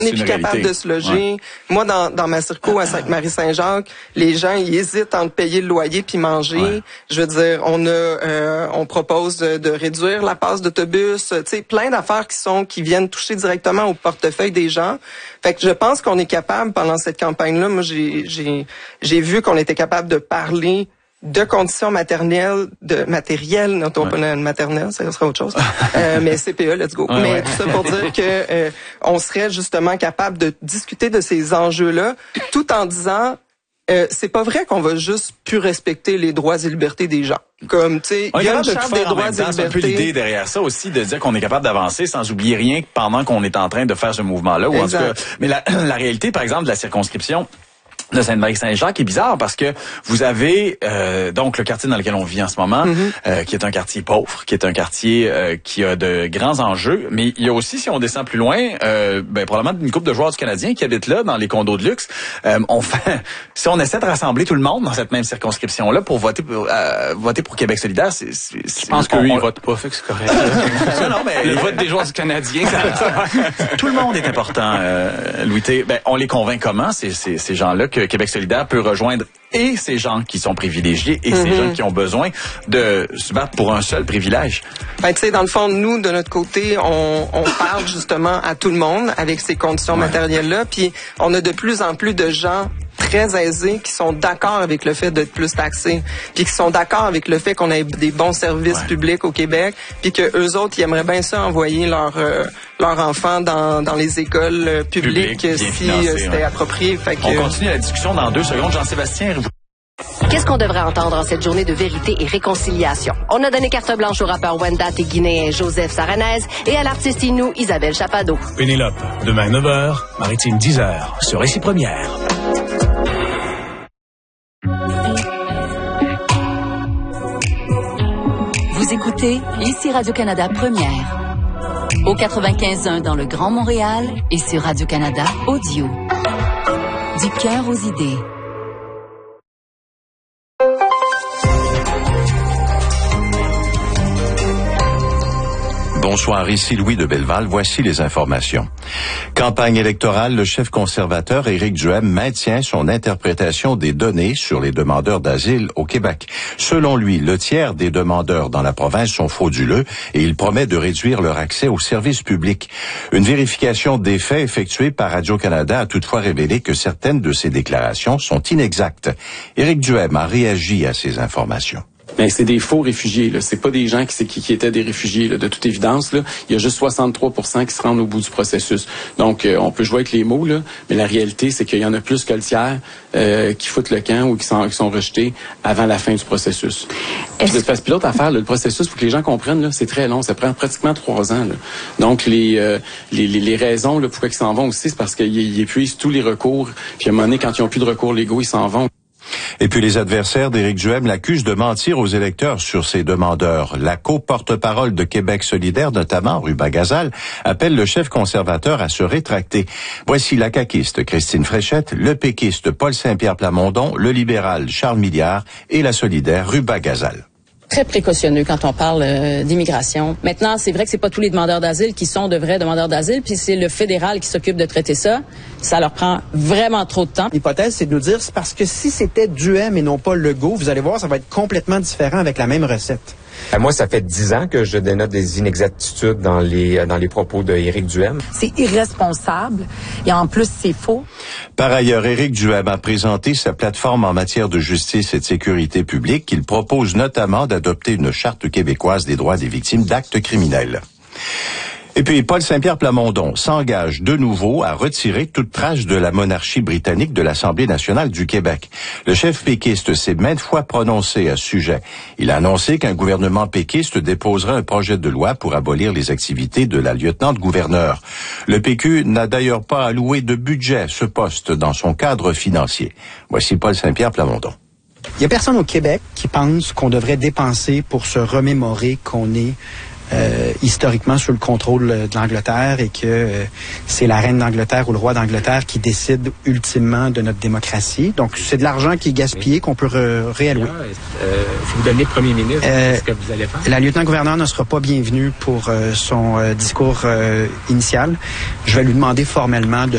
On n'est plus capable de se loger. Ouais. Moi, dans ma circo à Sainte-Marie-Saint-Jacques, les gens, ils hésitent entre payer le loyer puis manger. Ouais. Je veux dire, on propose de réduire la passe d'autobus. Tu sais, plein d'affaires qui viennent toucher directement au portefeuille des gens. Fait que je pense qu'on est capable, pendant cette campagne-là, moi, j'ai vu qu'on était capable de parler de conditions matérielles, non, pas maternelle, ça serait autre chose. Mais CPE, let's go. Ouais, mais tout ça pour dire que on serait justement capable de discuter de ces enjeux-là, tout en disant c'est pas vrai qu'on va juste plus respecter les droits et libertés des gens. Comme, tu sais, il y a une charte des droits et libertés. C'est un peu l'idée derrière ça aussi, de dire qu'on est capable d'avancer sans oublier rien pendant qu'on est en train de faire ce mouvement-là. Ou en tout cas, mais la réalité, par exemple, de la circonscription de Sainte-Marie-Saint-Jacques est bizarre parce que vous avez donc le quartier dans lequel on vit en ce moment, qui est un quartier pauvre, qui est un quartier qui a de grands enjeux, mais il y a aussi, si on descend plus loin, probablement une couple de joueurs du Canadien qui habitent là, dans les condos de luxe. Si on essaie de rassembler tout le monde dans cette même circonscription-là pour voter pour Québec solidaire, je pense qu'eux, ils votent pas, fait que c'est correct. Non, mais le vote des joueurs du Canadien, tout le monde est important, Louis T. On les convainc comment, ces gens-là, que Québec solidaire peut rejoindre et ces gens qui sont privilégiés et ces gens qui ont besoin de se battre pour un seul privilège. Tu sais, dans le fond, nous, de notre côté, on parle justement à tout le monde avec ces conditions matérielles-là, puis on a de plus en plus de gens très aisés qui sont d'accord avec le fait d'être plus taxés, puis qui sont d'accord avec le fait qu'on ait des bons services publics au Québec, puis que eux autres, ils aimeraient bien ça envoyer leurs enfants dans les écoles publiques si c'était approprié. Fait que, on continue la discussion dans 2 secondes. Jean-Sébastien. Qu'est-ce qu'on devrait entendre en cette journée de vérité et réconciliation? On a donné carte blanche au rappeur Wendat et guinéen Joseph Saranez et à l'artiste Inou Isabelle Chapado. Pénélope, demain 9h, Maritime 10h, sur Récit Première. Vous écoutez ici Radio-Canada Première. Au 95.1 dans le Grand Montréal et sur Radio-Canada Audio. Du cœur aux idées. Bonsoir, ici Louis de Belleval. Voici les informations. Campagne électorale, le chef conservateur Éric Duhem maintient son interprétation des données sur les demandeurs d'asile au Québec. Selon lui, le tiers des demandeurs dans la province sont frauduleux et il promet de réduire leur accès aux services publics. Une vérification des faits effectuée par Radio-Canada a toutefois révélé que certaines de ces déclarations sont inexactes. Éric Duhem a réagi à ces informations. Ben, c'est des faux réfugiés, là. C'est pas des gens qui étaient des réfugiés, là. De toute évidence, là. Il y a juste 63% qui se rendent au bout du processus. Donc, on peut jouer avec les mots, là. Mais la réalité, c'est qu'il y en a plus que le tiers, qui foutent le camp ou qui sont rejetés avant la fin du processus. Puis l'autre affaire, là, le processus, pour que les gens comprennent, là, c'est très long. Ça prend pratiquement 3 ans, là. Donc, les raisons, là, pourquoi ils s'en vont aussi, c'est parce qu'ils épuisent tous les recours. Puis à un moment donné, quand ils ont plus de recours légaux, ils s'en vont. Et puis les adversaires d'Éric Duhem l'accusent de mentir aux électeurs sur ses demandeurs. La co-porte-parole de Québec solidaire, notamment Ruba Gazal, appelle le chef conservateur à se rétracter. Voici la caquiste Christine Fréchette, le péquiste Paul Saint-Pierre Plamondon, le libéral Charles Milliard et la solidaire Ruba Gazal. Très précautionneux quand on parle d'immigration. Maintenant, c'est vrai que c'est pas tous les demandeurs d'asile qui sont de vrais demandeurs d'asile, puis c'est le fédéral qui s'occupe de traiter ça. Ça leur prend vraiment trop de temps. L'hypothèse, c'est de nous dire, c'est parce que si c'était Duhem et non pas Legault, vous allez voir, ça va être complètement différent avec la même recette. Moi, ça fait 10 ans que je dénote des inexactitudes dans les propos de Éric Duhem. C'est irresponsable et en plus, c'est faux. Par ailleurs, Éric Duhem a présenté sa plateforme en matière de justice et de sécurité publique. Il propose notamment d'adopter une charte québécoise des droits des victimes d'actes criminels. Et puis, Paul Saint-Pierre Plamondon s'engage de nouveau à retirer toute trace de la monarchie britannique de l'Assemblée nationale du Québec. Le chef péquiste s'est maintes fois prononcé à ce sujet. Il a annoncé qu'un gouvernement péquiste déposerait un projet de loi pour abolir les activités de la lieutenant-gouverneur. Le PQ n'a d'ailleurs pas alloué de budget à ce poste dans son cadre financier. Voici Paul Saint-Pierre Plamondon. Il n'y a personne au Québec qui pense qu'on devrait dépenser pour se remémorer qu'on est historiquement sous le contrôle de l'Angleterre et que c'est la reine d'Angleterre ou le roi d'Angleterre qui décide ultimement de notre démocratie. Donc, c'est de l'argent qui est gaspillé qu'on peut réallouer. Si vous donnez premier ministre, qu'est-ce que vous allez faire? La lieutenant-gouverneur ne sera pas bienvenue pour son discours initial. Je vais lui demander formellement de